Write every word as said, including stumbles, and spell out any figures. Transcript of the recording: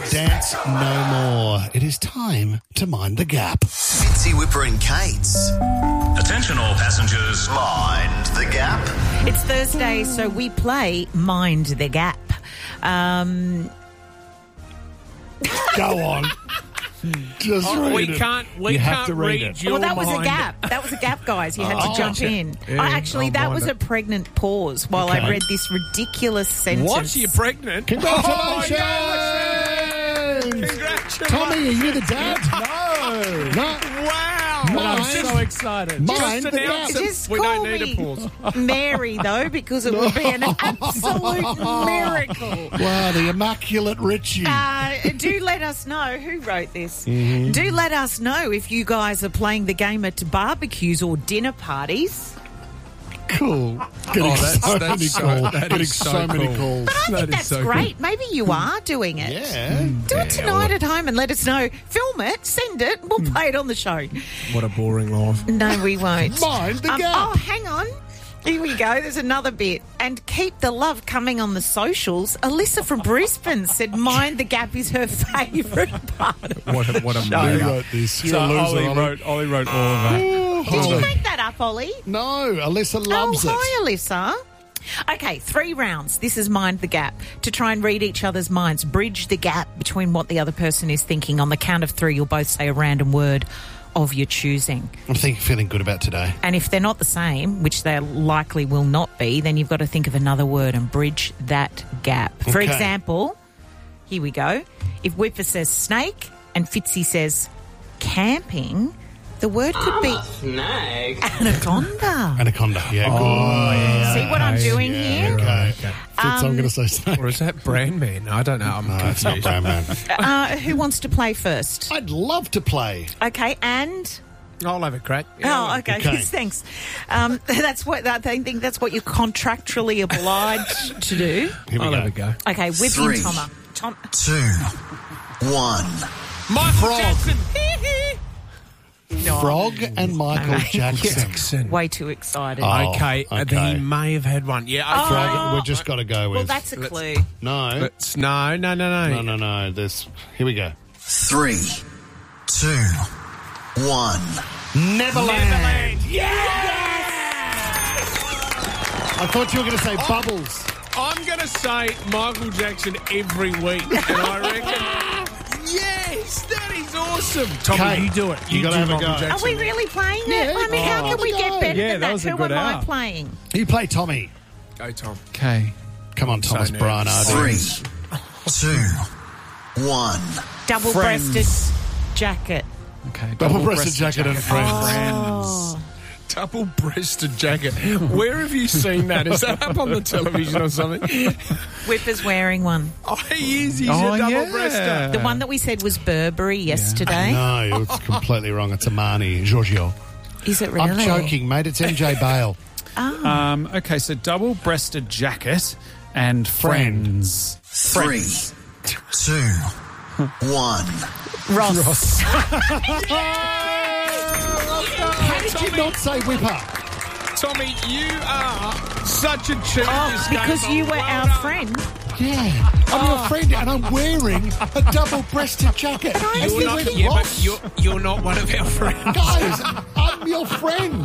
dance no more. It is time to mind the gap. Fitzy, Whipper and Kate's. Attention all passengers. Mind the gap. It's Thursday, so we play Mind the Gap. Um, Go on. Just Oh, read we it. can't. We You can't have to read read, it. your well, that was a mind. gap. That was a gap, guys. You had Oh, to jump gotcha. in. Yeah, I actually, I'll that mind was it. a pregnant pause while Okay. I read this ridiculous sentence. What? You're pregnant? Congratulations! Oh, Congratulations! Tommy, are you the dad? No. No. Wow. Mind. I'm so excited. Mind Just the announce gap. it. Just We call don't need me a pause. Mary, though, because it would be an absolute miracle. Wow, the Immaculate Richie. Uh, do let us know who wrote this. Do let us know if you guys are playing the game at barbecues or dinner parties. Cool. Getting Oh, that's- so that's many so- calls. that Getting is so, so many cool. calls. I think That is that's so great. Maybe you are doing it. Yeah. Do it tonight at home and let us know. Film it, send it, we'll play it on the show. What a boring life. No, we won't. Mind the Um, gap. oh, hang on. Here we go. There's another bit. And keep the love coming on the socials. Alyssa from Brisbane said mind the gap is her favourite part. What a, what a Who mega. wrote this? You're So a loser, Ollie Ollie. wrote, Ollie wrote all of that. Did you make that up, Ollie? No, Alyssa loves oh, it. hi, Alyssa. Okay, three rounds. This is Mind the Gap. To try and read each other's minds, bridge the gap between what the other person is thinking. On the count of three, you'll both say a random word of your choosing. I'm thinking, feeling good about today. And if they're not the same, which they likely will not be, then you've got to think of another word and bridge that gap. For Okay. example, here we go. If Whipper says snake and Fitzy says camping, the word could be Snag. anaconda. Anaconda. Yeah, good. Oh, yeah. See what I'm doing Yeah, here? okay. Okay. Fitz, I'm going to say snake. Or is that brand man? I don't know. I'm No, it's not confused. brown man. Uh, who wants to play first? I'd love to play. Okay, and... I'll have a crack. Oh, okay. Okay. Thanks. Um, that's what I think. That's what you're contractually obliged to do. Here we I'll go. have a go. Okay, with Three. you, Toma. Tom. Two. One. Michael Frog. Jackson. Frog and Michael Okay. Jackson. Jackson. Way too excited. Oh, Okay, uh, okay. then he may have had one. Yeah, okay. Frog, we've just got to go with. well, that's a Let's- clue. no. Let's, no, no, no, No, no. no, no. There's. Here we go. Three. Two. One. Neverland. Neverland. I thought you were going to say Bubbles. I'm going to say Michael Jackson every week, and I reckon, yes, that is awesome. Tommy, Okay, you do it. you gotta do have a Michael go. Are Jackson. we really playing it? Yeah. I mean, how Oh, can we have a get go. better Yeah, than that that? was a Who good am I hour. playing? You play Tommy. Go, Tom. Okay. Come on, Thomas So Bryan. nervous. Three. Two. One. Double-breasted jacket. Okay. Double-breasted jacket and friends. Oh. Double-breasted jacket. Where have you seen that? Is that up on the television or something? Whipper's wearing one. Oh, he is. He's Oh, a yeah. double-breaster. The one that we said was Burberry yesterday. No, it's completely wrong. It's Armani. Giorgio. Is it really? I'm joking, mate. It's M J Bale. Um, okay, so double-breasted jacket and friends. Three. Two. One. Ross. How did you not say Whipper? Tommy, you are such a cheat. Oh, this game. because you were Well our done. friend. Yeah. I'm your friend and I'm wearing a double-breasted jacket. I And You're you not, went, yeah, but Ross? you're, you're not one of our friends. Guys, I'm your friend.